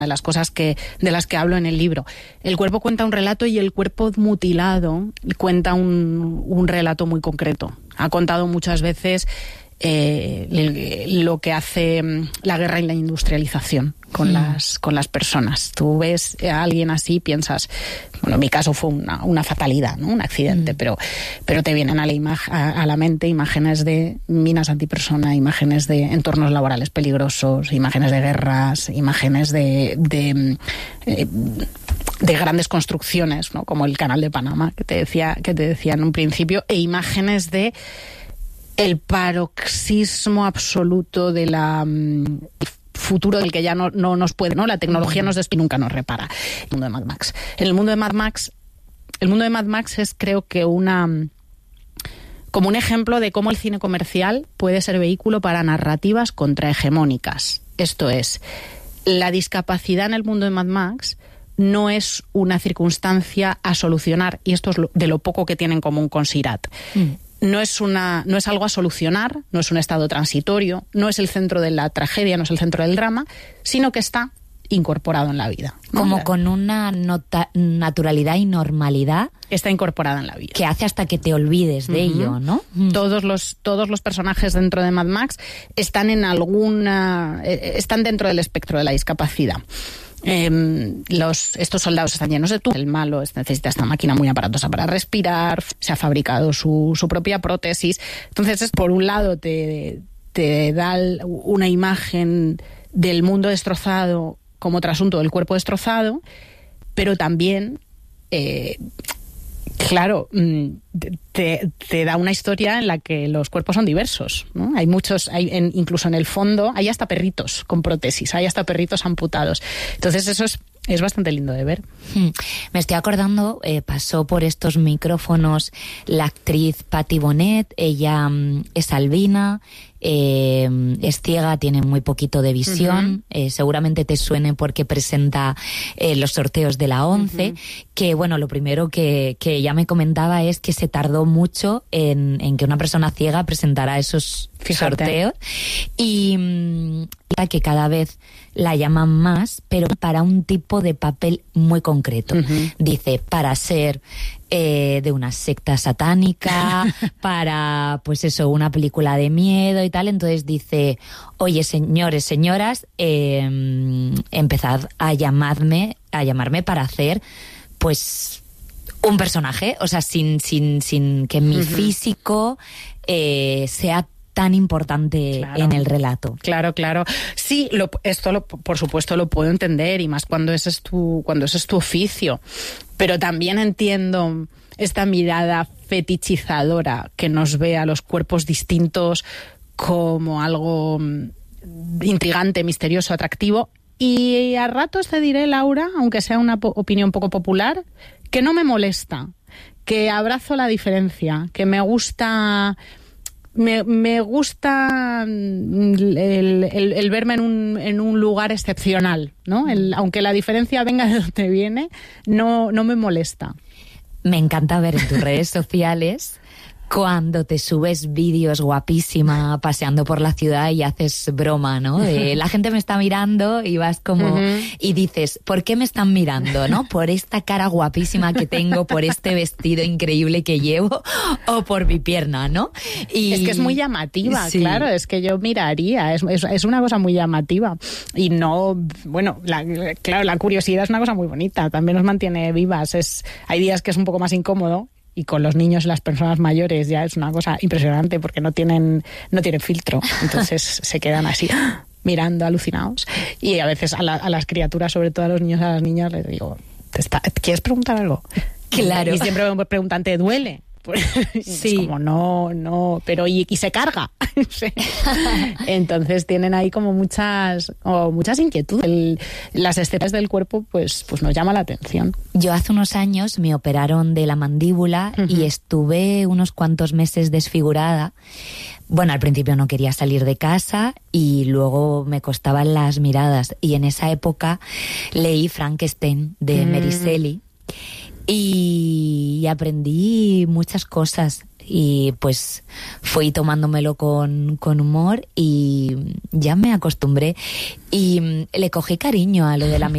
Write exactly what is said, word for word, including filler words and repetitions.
de las cosas que de las que hablo en el libro. El cuerpo cuenta un relato y el cuerpo mutilado cuenta un, un relato muy concreto. Ha contado muchas veces eh, lo que hace la guerra y la industrialización con mm. las con las personas. Tú ves a alguien así, piensas, bueno, en mi caso fue una, una fatalidad, ¿no? Un accidente, mm. pero pero te vienen a la, imag- a, a la mente imágenes de minas antipersona, imágenes de entornos laborales peligrosos, imágenes de guerras, imágenes de, de eh, de grandes construcciones, ¿no? Como el Canal de Panamá, que te decía que te decía en un principio, e imágenes de el paroxismo absoluto de la um, futuro del que ya no, no nos puede, ¿no? La tecnología nos despide y nunca nos repara. El mundo de Mad Max. En el mundo de Mad Max, el mundo de Mad Max es, creo que una como un ejemplo de cómo el cine comercial puede ser vehículo para narrativas contrahegemónicas. Esto es, la discapacidad en el mundo de Mad Max no es una circunstancia a solucionar, y esto es lo, de lo poco que tiene en común con Sirat. Mm. No es una, no es algo a solucionar, no es un estado transitorio, no es el centro de la tragedia, no es el centro del drama, sino que está incorporado en la vida, ¿no? Como con una nota, naturalidad y normalidad. Está incorporada en la vida. Que hace hasta que te olvides de uh-huh. ello, ¿no? Todos los, todos los personajes dentro de Mad Max están en alguna, están dentro del espectro de la discapacidad. Eh, los, estos soldados están llenos de tumores. El malo necesita esta máquina muy aparatosa para respirar. Se ha fabricado su, su propia prótesis. Entonces, es, por un lado, te, te da una imagen del mundo destrozado como trasunto del cuerpo destrozado, pero también, eh, claro, te, te da una historia en la que los cuerpos son diversos, ¿no? Hay muchos, hay en, incluso en el fondo, hay hasta perritos con prótesis, hay hasta perritos amputados. Entonces eso es, es bastante lindo de ver. Hmm. Me estoy acordando, eh, pasó por estos micrófonos la actriz Patti Bonet, ella um, es albina, eh, es ciega, tiene muy poquito de visión, uh-huh. eh, seguramente te suene porque presenta eh, los sorteos de la ONCE, uh-huh. que bueno, lo primero que, que ella me comentaba es que se tardó mucho en, en que una persona ciega presentara esos Fíjate. sorteos y mmm, que cada vez la llaman más, pero para un tipo de papel muy concreto. Uh-huh. Dice, para ser eh, de una secta satánica, para, pues eso, una película de miedo y tal. Entonces dice, oye, señores, señoras, eh, empezad a llamarme, a llamarme para hacer, pues, un personaje, o sea, sin, sin, sin que mi uh-huh. físico eh, sea tan importante claro. en el relato. Claro, claro. Sí, lo, esto lo, por supuesto lo puedo entender, y más cuando ese es tu, cuando ese es tu oficio. Pero también entiendo esta mirada fetichizadora que nos ve a los cuerpos distintos como algo intrigante, misterioso, atractivo. Y a ratos te diré, Laura, aunque sea una po- opinión poco popular, que no me molesta, que abrazo la diferencia, que me gusta... Me, me gusta el, el, el verme en un, en un lugar excepcional, ¿no? El, aunque la diferencia venga de donde viene, no, no me molesta. Me encanta ver en tus redes sociales cuando te subes vídeos guapísima paseando por la ciudad y haces broma, ¿no? De, la gente me está mirando y vas como... Uh-huh. Y dices, ¿por qué me están mirando, no? ¿Por esta cara guapísima que tengo, por este vestido increíble que llevo o por mi pierna, no? Y... Es que es muy llamativa, sí. Claro, es que yo miraría, es, es, es una cosa muy llamativa. Y no, bueno, la, claro, la curiosidad es una cosa muy bonita, también nos mantiene vivas. Es, hay días que es un poco más incómodo, y con los niños y las personas mayores ya es una cosa impresionante porque no tienen no tienen filtro, entonces se quedan así mirando alucinados, y a veces a, la, a las criaturas, sobre todo a los niños y a las niñas, les digo, ¿te está, ¿quieres preguntar algo? Claro. Y siempre me preguntan, ¿te duele? Pues, sí. Es como no, no, pero y, y se carga. Sí. Entonces tienen ahí como muchas, oh, muchas inquietudes. El, las excepciones del cuerpo, pues, pues nos llama la atención. Yo hace unos años me operaron de la mandíbula uh-huh. y estuve unos cuantos meses desfigurada. Bueno, al principio no quería salir de casa y luego me costaban las miradas. Y en esa época leí Frankenstein de mm. Mary Shelley. Y aprendí muchas cosas y pues fui tomándomelo con, con humor y ya me acostumbré y le cogí cariño a lo de la